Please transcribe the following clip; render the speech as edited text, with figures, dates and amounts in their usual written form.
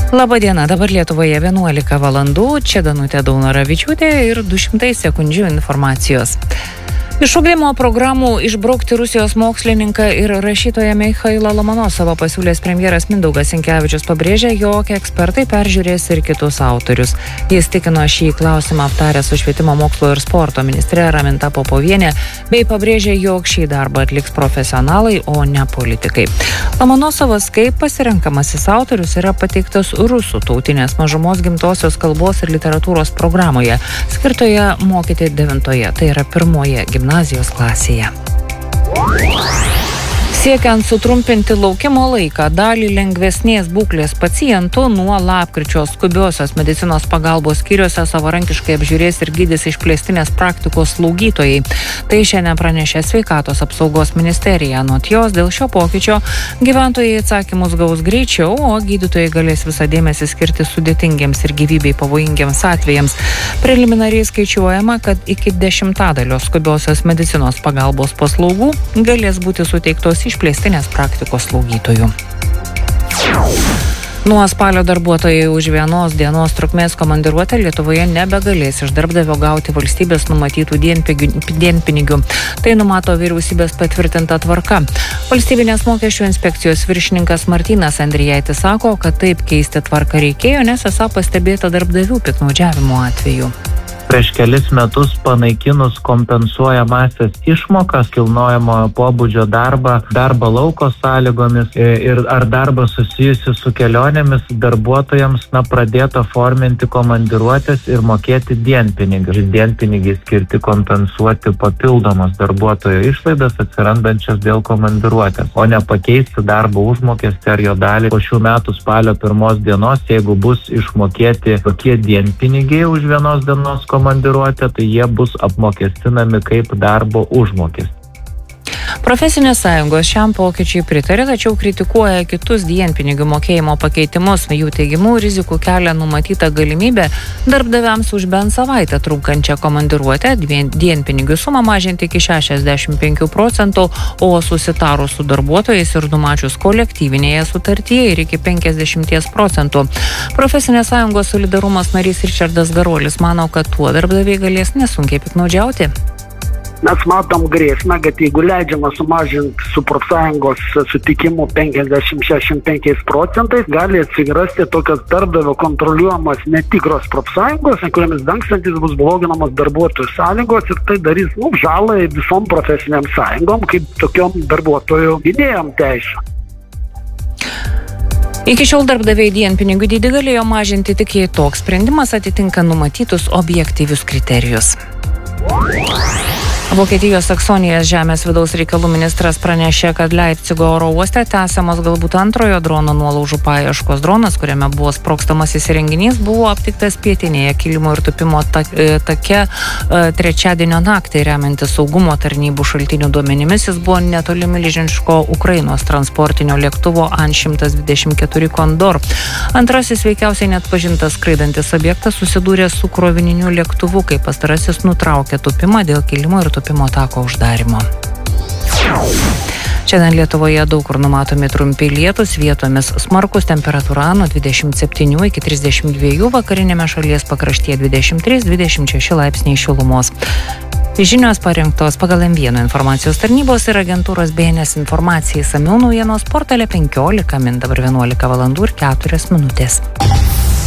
Labadiena, dabar Lietuvoje 11 valandų, čia Danutė Daunoravičiūtė ir 200 sekundžių informacijos. Iš ugdymo programų išbraukti Rusijos mokslininką ir rašytoją Michailą Lomonosovą pasiūlęs premjeras Mindaugas Sinkevičius pabrėžė, jog ekspertai peržiūrės ir kitus autorius. Jis tikino šį klausimą aptaręs su švietimo mokslo ir sporto ministre Raminta Popovienė, bei pabrėžė, jog šį darbą atliks profesionalai, o ne politikai. Lomonosovas kaip pasirenkamasis autorius yra pateiktas rusų tautinės mažumos gimtosios kalbos ir literatūros programoje, skirtoje mokyti 9-oje, tai yra 1-oje gimnazijos klasėje. Siekiant sutrumpinti laukimo laiką, dalį lengvesnės būklės pacientų nuo lapkričio skubiosios medicinos pagalbos skyriuose savarankiškai apžiūrės ir gydys išplėstinės praktikos slaugytojai. Tai šiandien pranešė Sveikatos apsaugos ministerija. Anot jos, dėl šio pokyčio gyventojai atsakymus gaus greičiau, o gydytojai galės visą dėmesį skirti sudėtingiems ir gyvybei pavojingiems atvejams. Preliminariai skaičiuojama, kad iki 10% skubiosios medicinos pagalbos paslaugų galės būti suteiktos išplėstinės praktikos slaugytojų. Nuo spalio darbuotojai už vienos dienos trukmės komandiruotę Lietuvoje nebegalės iš darbdavio gauti valstybės numatytų dienpinigių. Tai numato vyriausybės patvirtinta tvarka. Valstybinės mokesčių inspekcijos viršininkas Martynas Andrijaitis sako, kad taip keisti tvarką reikėjo, nes esą pastebėta darbdavių piktnaudžiavimo atveju. Prieš kelis metus panaikinus kompensuojamąsias išmokas, kilnojamojo pobūdžio darbą lauko sąlygomis ir ar darbą susijusi su kelionėmis, darbuotojams pradėta forminti komandiruotės ir mokėti dienpinigius. Dienpinigiai skirti kompensuoti papildomas darbuotojo išlaidas atsirandančias dėl komandiruotės, o ne pakeisti darbo užmokestį ar jo dalį. Po šių metų spalio 1 dienos, jeigu bus išmokėti tokie dienpinigiai už vienos dienos komandiruotę, tai jie bus apmokestinami kaip darbo užmokestis. Profesinės sąjungos šiam pokyčiai pritarė, tačiau kritikuoja kitus dienpinigių mokėjimo pakeitimus. Jų teigimu rizikų kelia numatyta galimybė darbdaviams už bent savaitę trunkančią komandiruotę dienpinigių sumą mažinti iki 65%, o susitarus su darbuotojais ir numačius kolektyvinėje sutartyje ir iki 50%. Profesinės sąjungos solidarumas narys Ričardas Garolis mano, kad tuo darbdaviai galės nesunkiai piktnaudžiauti. Mes matom grėsmę, kad jeigu leidžiama sumažinti su profsąjungos sutikimu 50-65%, gali atsirasti tokios darbdavio kontroliuojamos netikros profsąjungos, kuriamis dangstantis bus bloginamos darbuotojų sąlygos ir tai darys žalą visom profesiniam sąjungom, kaip tokiom darbuotojų idėjom teisų. Iki šiol darbdaviai dienpinigių dydį galėjo mažinti tik jei toks sprendimas atitinka numatytus objektyvius kriterijus. Vokietijos Saksonijos žemės vidaus reikalų ministras pranešė, kad Leipcigo oro uoste tęsiamos galbūt antrojo drono nuolaužų paieškos. Dronas, kuriame buvo sprogstamasis įrenginys, buvo aptiktas pietinėje kilimo ir tupimo take trečiadienio naktį. Remiantis saugumo tarnybų šaltinių duomenimis, jis buvo netoli milžiniško Ukrainos transportinio lėktuvo An-124 Kondor. Antrasis veikiausiai net pažintas skraidantis objektas susidūrė su krovininiu lėktuvu, kai pastarasis nutraukė tupimą dėl kilimo ir tupimo tako uždarimo. Šiandien Lietuvoje daug kur numatomi trumpi lietūs, vietomis smarkus, temperatūra nuo 27 iki 32, vakarinėme šalies pakraštyje 23-26 laipsniai šilumos. Žinios parengtos pagal M1 informacijos tarnybos ir agentūros BNS informacijai. Samiau naujienos portale 15 min, dabar 11 valandų ir 4 minutės.